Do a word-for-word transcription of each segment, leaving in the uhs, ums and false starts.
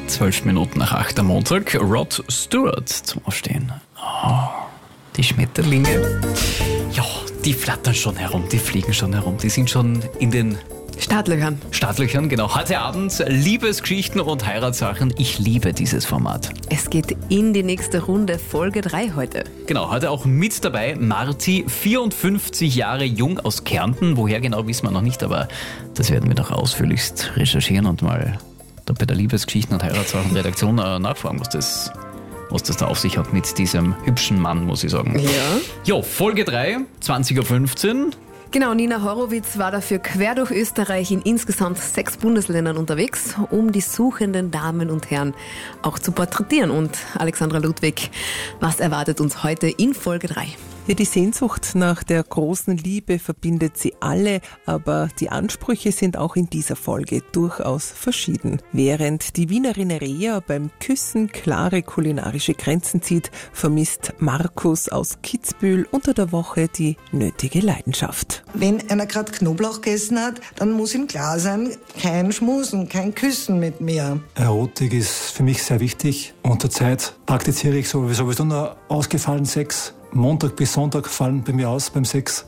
Zwölf Minuten nach acht am Montag. Rod Stewart zum Aufstehen. Oh, die Schmetterlinge, ja, die flattern schon herum, die fliegen schon herum, die sind schon in den Startlöchern. Startlöchern, genau. Heute Abend Liebesgeschichten und Heiratssachen. Ich liebe dieses Format. Es geht in die nächste Runde, Folge drei heute. Genau, heute auch mit dabei Marti, vierundfünfzig Jahre jung aus Kärnten. Woher genau, wissen wir noch nicht, aber das werden wir noch ausführlichst recherchieren und mal da bei der Liebesgeschichten und Heiratssachen Redaktion äh, nachfragen, was das, was das da auf sich hat mit diesem hübschen Mann, muss ich sagen. Ja. Jo, Folge drei, zwanzig Uhr fünfzehn. Genau, Nina Horowitz war dafür quer durch Österreich in insgesamt sechs Bundesländern unterwegs, um die suchenden Damen und Herren auch zu porträtieren. Und Alexandra Ludwig, was erwartet uns heute in Folge drei? Ja, die Sehnsucht nach der großen Liebe verbindet sie alle, aber die Ansprüche sind auch in dieser Folge durchaus verschieden. Während die Wienerin Rea beim Küssen klare kulinarische Grenzen zieht, vermisst Markus aus Kitzbühel unter der Woche die nötige Leidenschaft. Wenn einer gerade Knoblauch gegessen hat, dann muss ihm klar sein, kein Schmusen, kein Küssen mit mir. Erotik ist für mich sehr wichtig und zurzeit praktiziere ich sowieso nur ausgefallenen Sex. Montag bis Sonntag fallen bei mir aus beim Sex.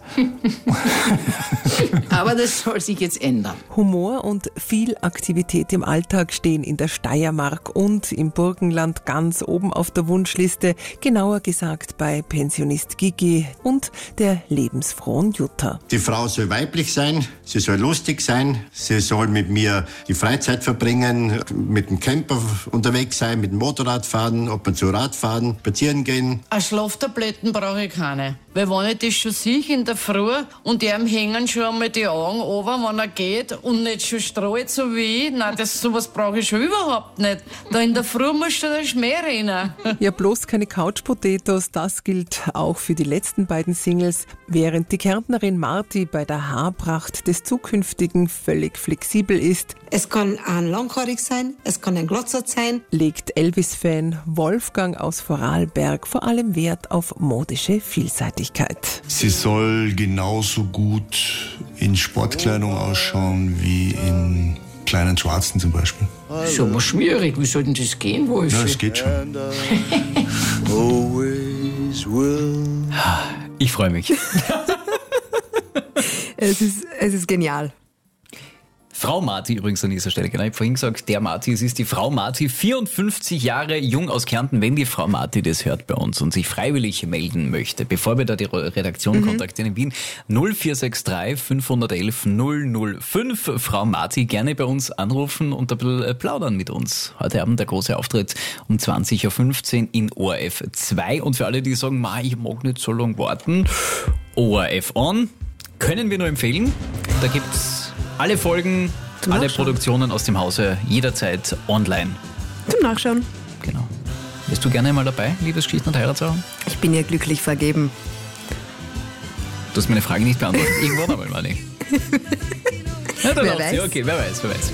Aber das soll sich jetzt ändern. Humor und viel Aktivität im Alltag stehen in der Steiermark und im Burgenland ganz oben auf der Wunschliste, genauer gesagt bei Pensionist Gigi und der lebensfrohen Jutta. Die Frau soll weiblich sein, sie soll lustig sein, sie soll mit mir die Freizeit verbringen, mit dem Camper unterwegs sein, mit dem Motorrad fahren, ab und zu Rad fahren, spazieren gehen. Eine Schlaftabletten brauche ich keine. Weil wenn ich das schon sehe in der Früh und ihm hängen schon einmal die Augen runter, wenn er geht und nicht schon strahlt so wie ich, nein, das, sowas brauche ich schon überhaupt nicht. Da in der Früh musst du den Schmäh rennen. Ja, bloß keine Couch Potatoes, das gilt auch für die letzten beiden Singles. Während die Kärntnerin Marti bei der Haarpracht des Zukünftigen völlig flexibel ist, Es kann ein langhaarig sein, es kann ein Glotzert sein. legt Elvis-Fan Wolfgang aus Vorarlberg vor allem Wert auf modische Vielseitigkeit. Sie soll genauso gut in Sportkleidung ausschauen wie in kleinen Schwarzen zum Beispiel. Schon mal schwierig, wie soll denn das gehen, Wolfi? Ja, das geht schon. Ich freue mich. Es ist, es ist genial. Frau Marti übrigens an dieser Stelle, genau, ich habe vorhin gesagt, der Marti, es ist die Frau Marti, vierundfünfzig Jahre jung aus Kärnten. Wenn die Frau Marti das hört bei uns und sich freiwillig melden möchte, bevor wir da die Redaktion mhm. kontaktieren in Wien, null vier sechs drei fünf eins eins null null fünf. Frau Marti, gerne bei uns anrufen und ein bisschen plaudern mit uns. Heute Abend der große Auftritt um zwanzig Uhr fünfzehn in O R F zwei. Und für alle, die sagen, Ma, ich mag nicht so lange warten, O R F On können wir nur empfehlen. Da gibt's alle Folgen, Zum alle Nachschauen. Produktionen aus dem Hause jederzeit online. Zum Nachschauen. Genau. Bist du gerne mal dabei, Liebesgeschichten und Heiratssachen? Ich bin ja glücklich vergeben. Du hast meine Frage nicht beantwortet. Irgendwann einmal, meine ich. Ja, dann Wer weiß. weiß. Okay, wer weiß, wer weiß.